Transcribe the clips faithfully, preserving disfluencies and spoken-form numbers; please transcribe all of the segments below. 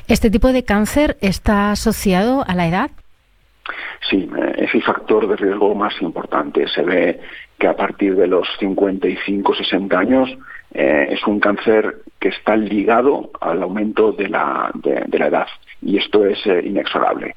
¿Este tipo de cáncer está asociado a la edad? Sí, es el factor de riesgo más importante. Se ve que a partir de los cincuenta y cinco, sesenta años eh, es un cáncer que está ligado al aumento de la, de, de la edad, y esto es eh, inexorable.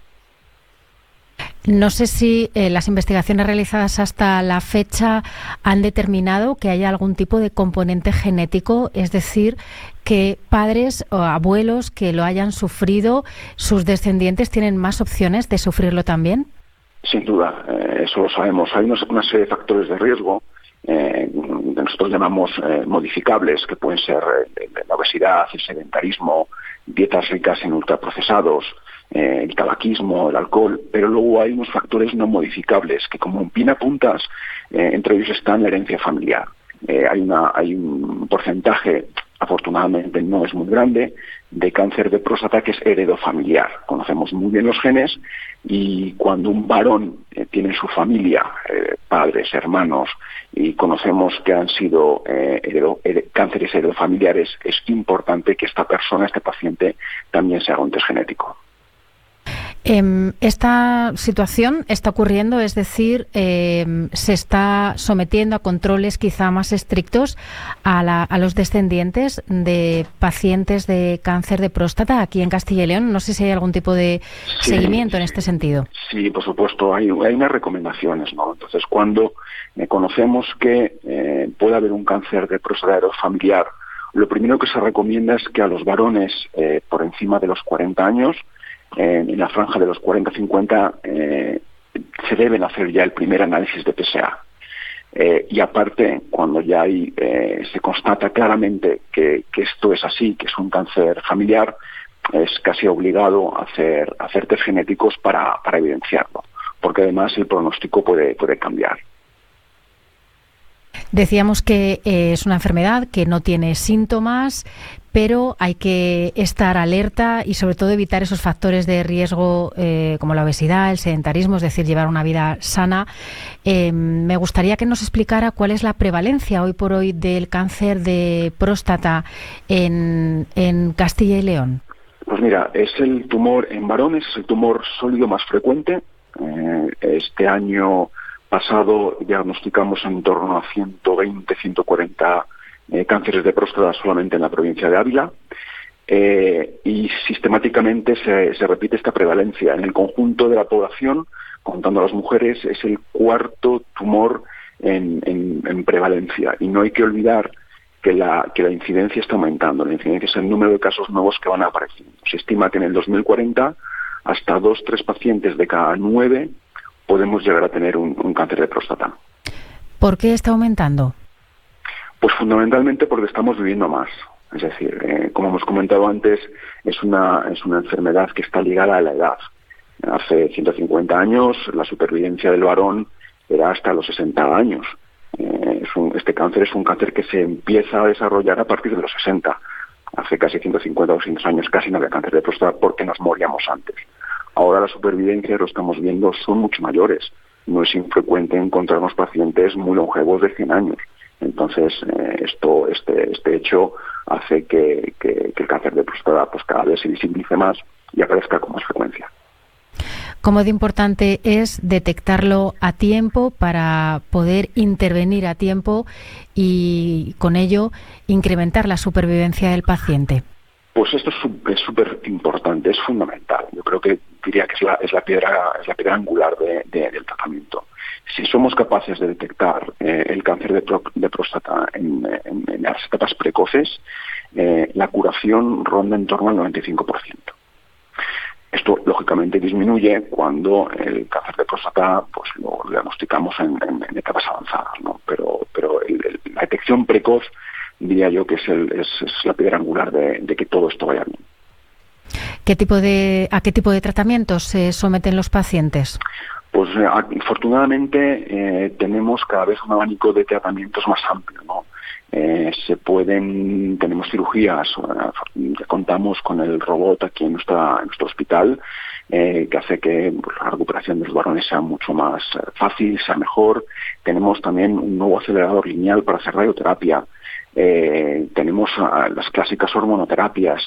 No sé si eh, las investigaciones realizadas hasta la fecha han determinado que haya algún tipo de componente genético, es decir, que padres o abuelos que lo hayan sufrido, sus descendientes tienen más opciones de sufrirlo también. Sin duda, eh, eso lo sabemos. Hay unos, una serie de factores de riesgo eh, que nosotros llamamos eh, modificables, que pueden ser eh, la obesidad, el sedentarismo, dietas ricas en ultraprocesados, eh, el tabaquismo, el alcohol, pero luego hay unos factores no modificables que, como bien apuntas, eh, entre ellos están la herencia familiar. Eh, hay, una, hay un porcentaje, afortunadamente no es muy grande, de cáncer de próstata que es heredofamiliar. Conocemos muy bien los genes, y cuando un varón eh, tiene en su familia eh, padres, hermanos, y conocemos que han sido eh, heredo, hered, cánceres heredofamiliares, es importante que esta persona, este paciente, también se haga un test genético. Esta situación está ocurriendo, es decir, eh, se está sometiendo a controles quizá más estrictos a, la, a los descendientes de pacientes de cáncer de próstata aquí en Castilla y León. No sé si hay algún tipo de sí, seguimiento en este sentido. Sí, por supuesto, hay, hay unas recomendaciones, ¿no? Entonces, cuando eh, conocemos que eh, puede haber un cáncer de próstata familiar, lo primero que se recomienda es que a los varones eh, por encima de los cuarenta años, Eh, en la franja de los cuarenta a cincuenta, eh, se deben hacer ya el primer análisis de P S A. Eh, y aparte, cuando ya hay, eh, se constata claramente que, que esto es así, que es un cáncer familiar, es casi obligado a hacer, a hacer test genéticos para, para evidenciarlo, porque además el pronóstico puede, puede cambiar. Decíamos que eh, es una enfermedad que no tiene síntomas, pero hay que estar alerta y sobre todo evitar esos factores de riesgo eh, como la obesidad, el sedentarismo, es decir, llevar una vida sana. Eh, me gustaría que nos explicara cuál es la prevalencia hoy por hoy del cáncer de próstata en, en Castilla y León. Pues mira, es el tumor en varones, es el tumor sólido más frecuente. Eh, este año pasado diagnosticamos en torno a ciento veinte, ciento cuarenta eh, cánceres de próstata solamente en la provincia de Ávila, eh, y sistemáticamente se, se repite esta prevalencia. En el conjunto de la población, contando a las mujeres, es el cuarto tumor en, en, en prevalencia, y no hay que olvidar que la, que la incidencia está aumentando. La incidencia es el número de casos nuevos que van apareciendo. Se estima que en el dos mil cuarenta hasta dos, tres pacientes de cada nueve podemos llegar a tener un, un cáncer de próstata. ¿Por qué está aumentando? Pues fundamentalmente porque estamos viviendo más. Es decir, eh, como hemos comentado antes, es una, es una enfermedad que está ligada a la edad. Hace ciento cincuenta años la supervivencia del varón era hasta los sesenta años. Eh, es un, este cáncer es un cáncer que se empieza a desarrollar a partir de los sesenta. Hace casi ciento cincuenta o doscientos años casi no había cáncer de próstata porque nos moríamos antes. Ahora la supervivencia, lo estamos viendo, son mucho mayores. No es infrecuente encontrarnos pacientes muy longevos de cien años. Entonces, eh, esto, este, este hecho hace que, que, que el cáncer de próstata pues cada vez se visibilice más y aparezca con más frecuencia. ¿Cómo de importante es detectarlo a tiempo para poder intervenir a tiempo y con ello incrementar la supervivencia del paciente? Pues esto es súper importante, es fundamental. Yo creo que diría que es la, es la piedra, es la piedra angular de, de, del tratamiento. Si somos capaces de detectar eh, el cáncer de, pro, de próstata en, en, en las etapas precoces, eh, la curación ronda en torno al noventa y cinco por ciento. Esto, lógicamente, disminuye cuando el cáncer de próstata pues lo, lo diagnosticamos en, en, en etapas avanzadas, ¿no? Pero, pero el, el, la detección precoz, diría yo que es, el, es, es la piedra angular de, de que todo esto vaya bien. ¿Qué tipo de, ¿A qué tipo de tratamientos se someten los pacientes? Pues afortunadamente eh, tenemos cada vez un abanico de tratamientos más amplio, ¿no? Eh, se pueden, tenemos cirugías, eh, contamos con el robot aquí en, nuestra, en nuestro hospital, eh, que hace que pues, la recuperación de los varones sea mucho más eh, fácil, sea mejor. Tenemos también un nuevo acelerador lineal para hacer radioterapia. Eh, tenemos uh, las clásicas hormonoterapias.